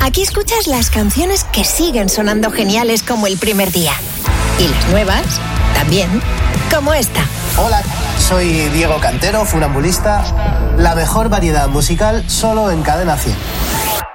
Aquí escuchas las canciones que siguen sonando geniales como el primer día. Y las nuevas, también, como esta. Hola, soy Diego Cantero, funambulista. La mejor variedad musical solo en Cadena 100.